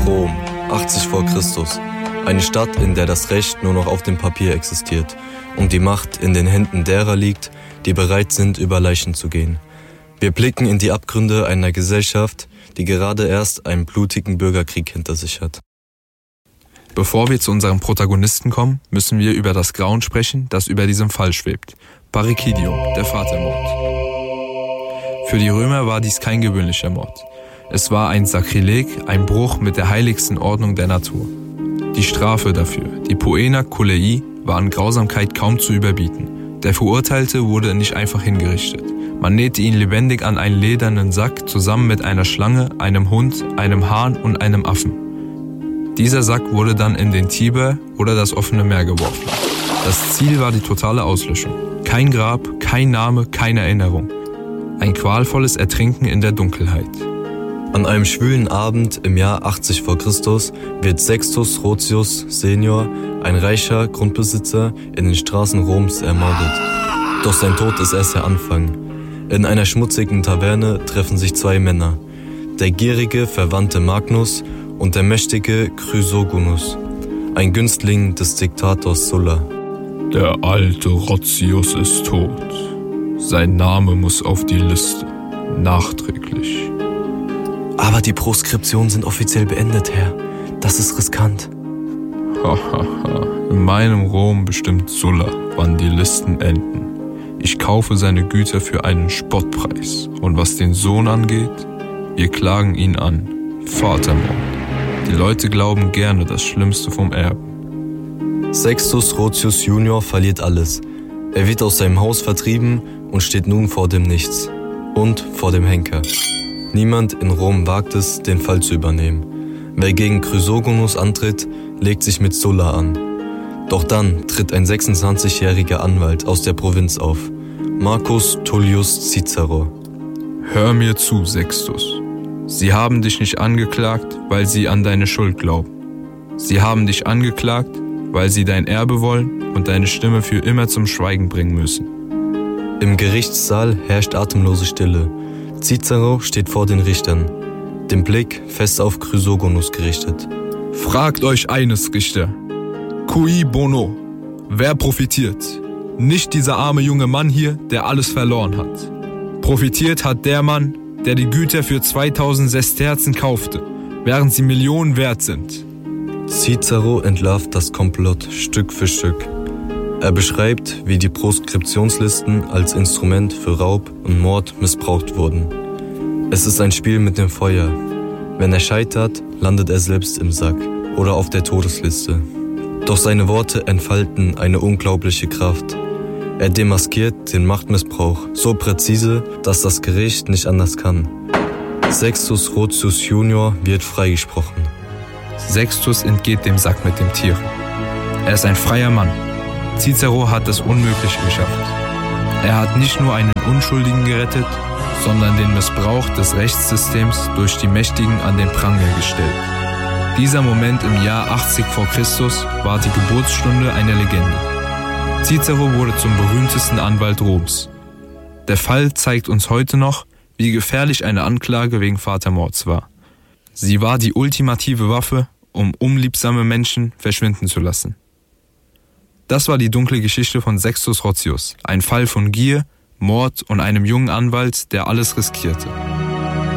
Rom, 80 vor Christus. Eine Stadt, in der das Recht nur noch auf dem Papier existiert und die Macht in den Händen derer liegt, die bereit sind, über Leichen zu gehen. Wir blicken in die Abgründe einer Gesellschaft, die gerade erst einen blutigen Bürgerkrieg hinter sich hat. Bevor wir zu unserem Protagonisten kommen, müssen wir über das Grauen sprechen, das über diesem Fall schwebt. Parricidium, der Vatermord. Für die Römer war dies kein gewöhnlicher Mord. Es war ein Sakrileg, ein Bruch mit der heiligsten Ordnung der Natur. Die Strafe dafür, die Poena Kulei, war an Grausamkeit kaum zu überbieten. Der Verurteilte wurde nicht einfach hingerichtet. Man nähte ihn lebendig an einen ledernen Sack zusammen mit einer Schlange, einem Hund, einem Hahn und einem Affen. Dieser Sack wurde dann in den Tiber oder das offene Meer geworfen. Das Ziel war die totale Auslöschung. Kein Grab, kein Name, keine Erinnerung. Ein qualvolles Ertrinken in der Dunkelheit. An einem schwülen Abend im Jahr 80 vor Christus wird Sextus Rhotius Senior, ein reicher Grundbesitzer, in den Straßen Roms ermordet. Doch sein Tod ist erst der Anfang. In einer schmutzigen Taverne treffen sich zwei Männer. Der gierige, verwandte Magnus und der mächtige Chrysogonus, ein Günstling des Diktators Sulla. Der alte Rhotius ist tot. Sein Name muss auf die Liste. Nachträglich. Aber die Proskriptionen sind offiziell beendet, Herr. Das ist riskant. Hahaha. In meinem Rom bestimmt Sulla, wann die Listen enden. Ich kaufe seine Güter für einen Spottpreis. Und was den Sohn angeht, wir klagen ihn an. Vatermord. Die Leute glauben gerne das Schlimmste vom Erben. Sextus Rhotius Junior verliert alles. Er wird aus seinem Haus vertrieben und steht nun vor dem Nichts. Und vor dem Henker. Niemand in Rom wagt es, den Fall zu übernehmen. Wer gegen Chrysogonus antritt, legt sich mit Sulla an. Doch dann tritt ein 26-jähriger Anwalt aus der Provinz auf. Marcus Tullius Cicero. Hör mir zu, Sextus. Sie haben dich nicht angeklagt, weil sie an deine Schuld glauben. Sie haben dich angeklagt, weil sie dein Erbe wollen und deine Stimme für immer zum Schweigen bringen müssen. Im Gerichtssaal herrscht atemlose Stille. Cicero steht vor den Richtern, den Blick fest auf Chrysogonus gerichtet. Fragt euch eines, Richter. Cui bono? Wer profitiert? Nicht dieser arme junge Mann hier, der alles verloren hat. Profitiert hat der Mann, der die Güter für 2000 Sesterzen kaufte, während sie Millionen wert sind. Cicero entlarvt das Komplott Stück für Stück. Er beschreibt, wie die Proskriptionslisten als Instrument für Raub und Mord missbraucht wurden. Es ist ein Spiel mit dem Feuer. Wenn er scheitert, landet er selbst im Sack oder auf der Todesliste. Doch seine Worte entfalten eine unglaubliche Kraft. Er demaskiert den Machtmissbrauch so präzise, dass das Gericht nicht anders kann. Sextus Rhotius Junior wird freigesprochen. Sextus entgeht dem Sack mit den Tieren. Er ist ein freier Mann. Cicero hat das Unmögliche geschafft. Er hat nicht nur einen Unschuldigen gerettet, sondern den Missbrauch des Rechtssystems durch die Mächtigen an den Pranger gestellt. Dieser Moment im Jahr 80 vor Christus war die Geburtsstunde einer Legende. Cicero wurde zum berühmtesten Anwalt Roms. Der Fall zeigt uns heute noch, wie gefährlich eine Anklage wegen Vatermords war. Sie war die ultimative Waffe, um unliebsame Menschen verschwinden zu lassen. Das war die dunkle Geschichte von Sextus Rhotius, ein Fall von Gier, Mord und einem jungen Anwalt, der alles riskierte.